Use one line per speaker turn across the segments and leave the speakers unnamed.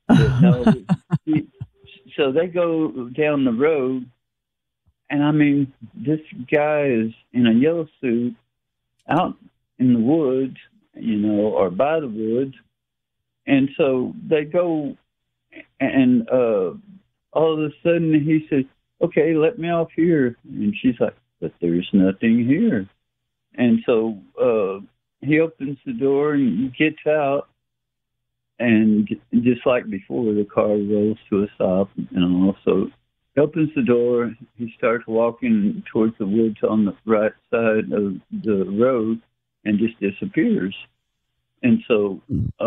But no, he, so they go down the road, and I mean, this guy is in a yellow suit out in the woods, or by the woods. And so they go, and all of a sudden he says, "Okay, let me off here." And she's like, "But there's nothing here." And so he opens the door and gets out, and just like before, the car rolls to a stop. So he opens the door. He starts walking towards the woods on the right side of the road, and just disappears. And so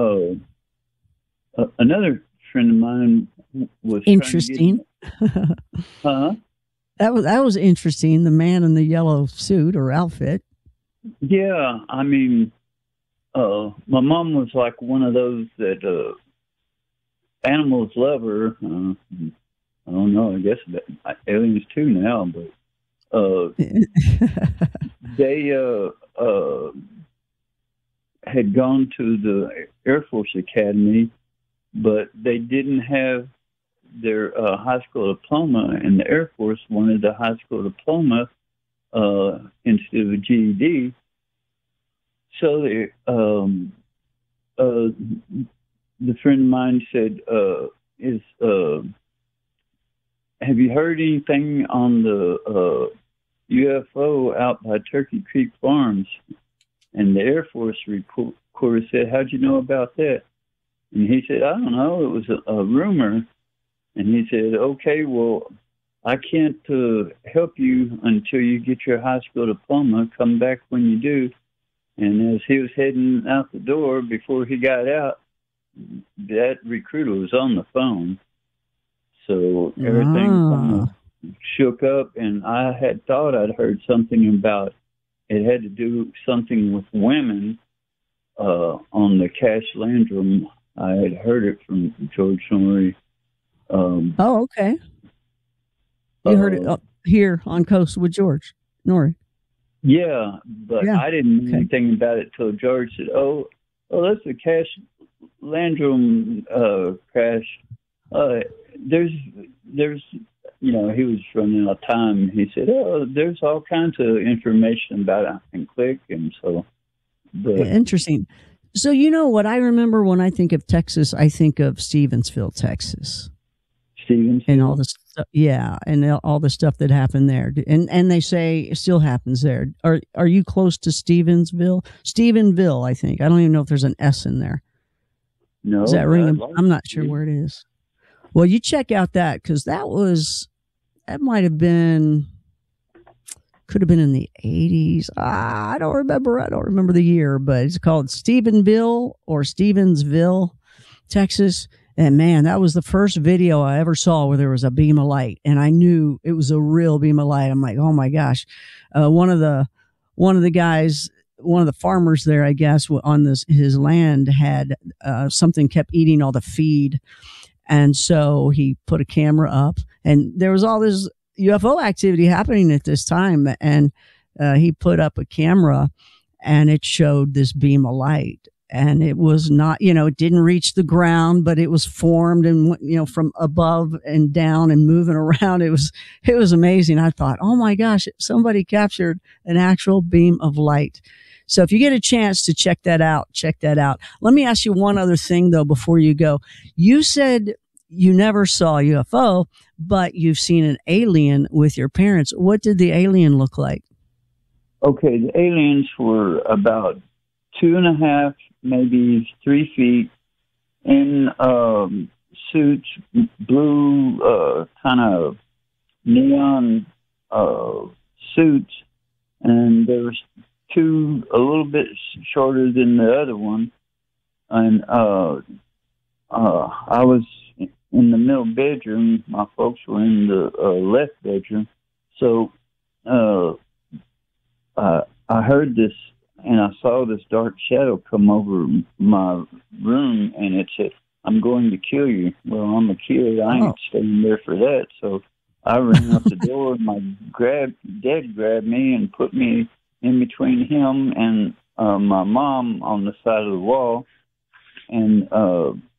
another friend of mine was
Interesting.
trying to get, huh?
That was interesting. The man in the yellow suit or outfit.
Yeah, I mean, my mom was like one of those that animals love her. I don't know. I guess aliens too now, but they had gone to the Air Force Academy, but they didn't have their high school diploma, and the Air Force wanted the high school diploma instead of a GED. So the friend of mine said, have you heard anything on the UFO out by Turkey Creek Farms? And the Air Force reporter said, "How'd you know about that?" And he said, "I don't know. It was a rumor." And he said, "Okay, well, I can't help you until you get your high school diploma. Come back when you do." And as he was heading out the door, before he got out, that recruiter was on the phone. So everything kind of shook up, and I had thought I'd heard something about it had to do something with women on the Cash Landrum. I had heard it from George Norrie.
Okay. You heard it here on Coast with George Norrie.
Yeah, but I didn't know anything about it till George said, "Oh, that's the Cash Landrum crash." There's he was running out of time. He said, "Oh, there's all kinds of information about it and click." And so,
interesting. So what I remember when I think of Texas, I think of Stevensville, Texas.
Stevensville,
and all the stuff, and all the stuff that happened there, and they say it still happens there. Are you close to Stevensville? Stephenville, I think. I don't even know if there's an S in there.
No,
does that ring? I'm not sure where it is. Well, you check out that, because that might have been, could have been in the 80s. I don't remember the year, but it's called Stephenville or Stevensville, Texas. And man, that was the first video I ever saw where there was a beam of light, and I knew it was a real beam of light. I'm like, oh my gosh. One of the guys, one of the farmers there, I guess, on his land had something kept eating all the feed. And so he put a camera up, and there was all this UFO activity happening at this time. And he put up a camera, and it showed this beam of light. And it was not, it didn't reach the ground, but it was formed and, from above and down and moving around. It was amazing. I thought, oh my gosh, somebody captured an actual beam of light. So if you get a chance to check that out, check that out. Let me ask you one other thing though, before you go. You said you never saw a UFO, but you've seen an alien with your parents. What did the alien look like?
Okay. The aliens were about 2.5, maybe 3 feet, in suits, blue, kind of neon suits, and there was two a little bit shorter than the other one, and I was in the middle bedroom. My folks were in the left bedroom, so I heard this. And I saw this dark shadow come over my room, and it said, "I'm going to kill you." Well, I'm a kid. I ain't staying there for that. So I ran out the door. My dad grabbed me and put me in between him and my mom on the side of the wall. And